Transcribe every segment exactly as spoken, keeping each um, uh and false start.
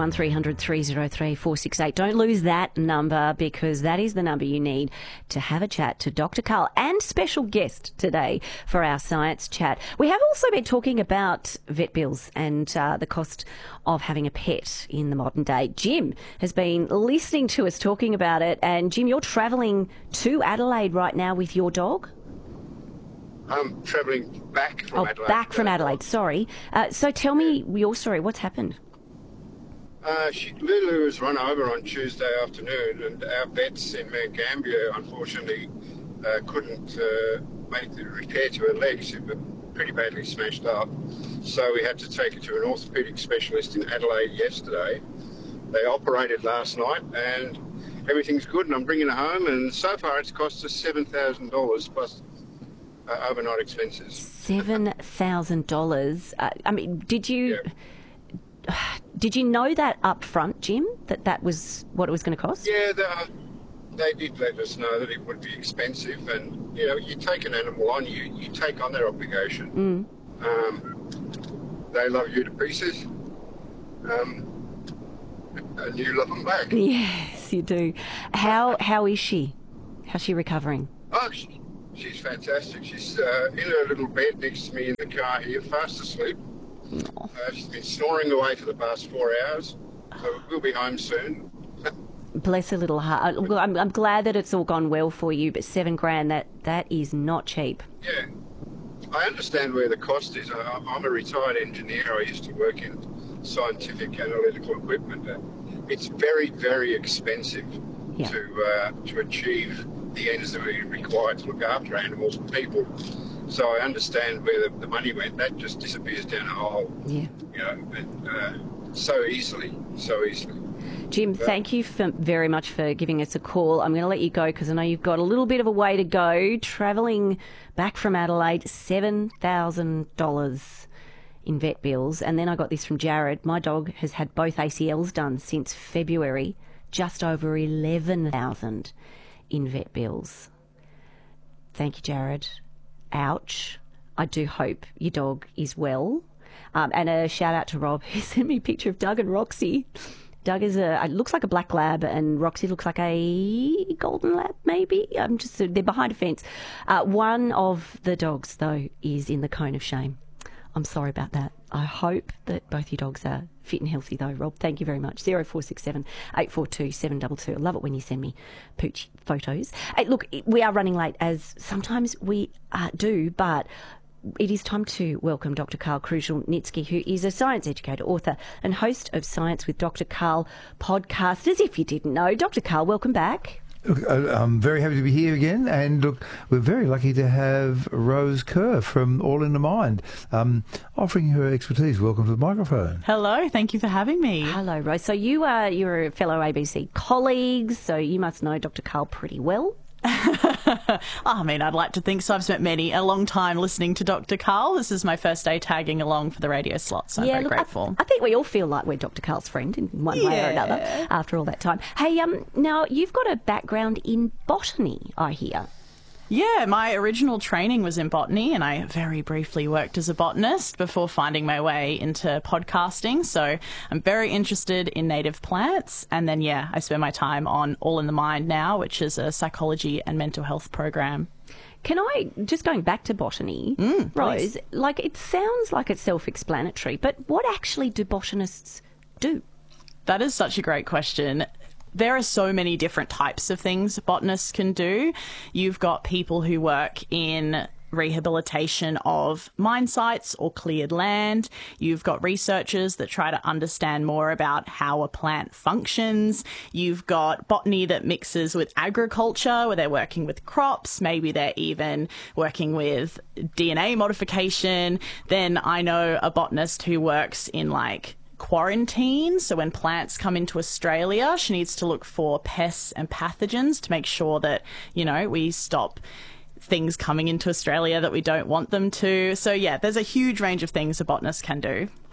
one three hundred three oh three four six eight. Don't lose that number, because that is the number you need to have a chat to Doctor Karl and special guest today for our science chat. We have also been talking about vet bills and uh, the cost of having a pet in the modern day. Jim has been listening to us talking about it. And Jim, you're travelling to Adelaide right now with your dog? I'm travelling back from oh, Adelaide. back from Adelaide, sorry. Uh, so tell me your story. What's happened? Uh, she, Lulu was run over on Tuesday afternoon, and our vets in Mount Gambier, unfortunately, uh, couldn't uh, make the repair to her legs. She was pretty badly smashed up. So we had to take her to an orthopaedic specialist in Adelaide yesterday. They operated last night, and everything's good, and I'm bringing her home, and so far it's cost us seven thousand dollars plus uh, overnight expenses. seven thousand dollars? Uh, I mean, did you... Yeah. Did you know that up front, Jim, that that was what it was going to cost? Yeah, they, they did let us know that it would be expensive, and, you know, you take an animal on, you, you take on their obligation. Mm. Um, they love you to pieces, um, and you love them back. Yes, you do. How How is she? How's she recovering? Oh, she, she's fantastic. She's uh, in her little bed next to me in the car here, fast asleep. Uh, she's been snoring away for the past four hours, so we'll be home soon. Bless her little heart. I'm, I'm glad that it's all gone well for you, but seven grand, that, that is not cheap. Yeah, I understand where the cost is. I, I'm a retired engineer. I used to work in scientific analytical equipment. It's very, very expensive yeah. to uh, to achieve the ends that we require to look after animals and people. So I understand where the, the money went. That just disappears down a hole. Yeah. You know, and, uh, so easily, so easily. Jim, but, thank you for, very much for giving us a call. I'm going to let you go because I know you've got a little bit of a way to go. Travelling back from Adelaide, seven thousand dollars in vet bills. And then I got this from Jared. My dog has had both A C Ls done since February, just over eleven thousand dollars in vet bills. Thank you, Jared. Ouch. I do hope your dog is well. Um, and a shout out to Rob, who sent me a picture of Doug and Roxy. Doug is a, it looks like a black lab, and Roxy looks like a golden lab, maybe. I'm just, they're behind a fence. Uh, one of the dogs, though, is in the cone of shame. I'm sorry about that. I hope that both your dogs are fit and healthy, though, Rob. Thank you very much. zero four six seven, eight four two, seven two two. I love it when you send me pooch photos. Hey, look, we are running late, as sometimes we uh, do, but it is time to welcome Doctor Karl Kruszelnicki, who is a science educator, author, and host of Science with Doctor Karl podcast. As if you didn't know. Doctor Karl, welcome back. Look, I'm very happy to be here again, and look, we're very lucky to have Rose Kerr from All in the Mind um, offering her expertise. Welcome to the microphone. Hello, thank you for having me. Hello, Rose. So you are you're a fellow A B C colleague, so you must know Doctor Karl pretty well. I mean, I'd like to think so. I've spent many a long time listening to Doctor Karl. This is my first day tagging along for the radio slot, so I'm yeah, very look, grateful. I, I think we all feel like we're Doctor Karl's friend in one yeah. way or another after all that time. Hey, um, now you've got a background in botany, I hear. Yeah, my original training was in botany, and I very briefly worked as a botanist before finding my way into podcasting. So I'm very interested in native plants. And then, yeah, I spend my time on All in the Mind now, which is a psychology and mental health program. Can I, just going back to botany, mm, Rose, please. like it sounds like it's self-explanatory, but what actually do botanists do? That is such a great question. There are so many different types of things botanists can do. You've got people who work in rehabilitation of mine sites or cleared land. You've got researchers that try to understand more about how a plant functions. You've got botany that mixes with agriculture, where they're working with crops. Maybe they're even working with D N A modification. Then I know a botanist who works in like quarantine. So when plants come into Australia, she needs to look for pests and pathogens to make sure that, you know, we stop things coming into Australia that we don't want them to. So yeah, there's a huge range of things a botanist can do.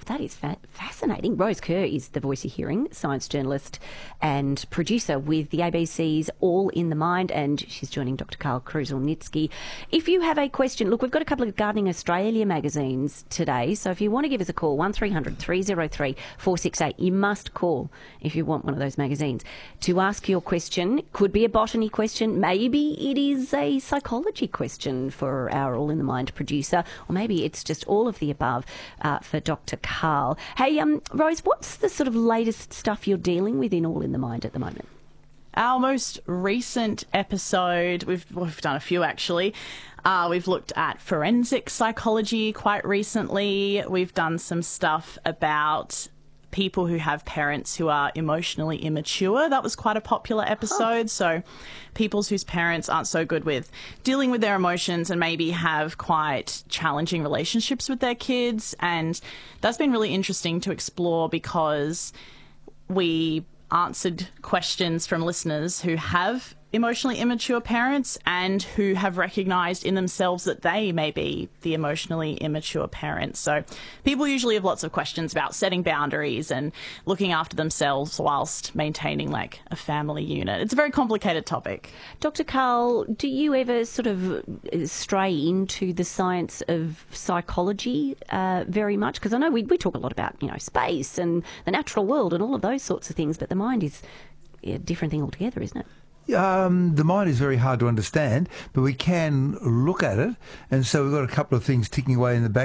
that is fa- fascinating. Rose Kerr is the voice you're hearing, science journalist and producer with the A B C's All in the Mind, and she's joining Doctor Karl Kruszelnicki. If you have a question, look, we've got a couple of Gardening Australia magazines today, so if you want to give us a call, one three hundred three oh three four six eight, you must call if you want one of those magazines to ask your question. Could be a botany question, maybe it is a psychology question for our All in the Mind producer, or maybe it's just all of the above uh, for Doctor Karl. Hey, um, Rose, what's the sort of latest stuff you're dealing with in All in the Mind at the moment? Our most recent episode, we've, we've done a few actually. Uh, we've looked at forensic psychology quite recently. We've done some stuff about people who have parents who are emotionally immature. That was quite a popular episode. Huh. So people whose parents aren't so good with dealing with their emotions and maybe have quite challenging relationships with their kids. And that's been really interesting to explore because we answered questions from listeners who have emotionally immature parents and who have recognised in themselves that they may be the emotionally immature parents. So people usually have lots of questions about setting boundaries and looking after themselves whilst maintaining like a family unit. It's a very complicated topic. Doctor Karl, do you ever sort of stray into the science of psychology uh, very much? Because I know we, we talk a lot about, you know, space and the natural world and all of those sorts of things, but the mind is a different thing altogether, isn't it? Um, the mind is very hard to understand, but we can look at it, and so we've got a couple of things ticking away in the back.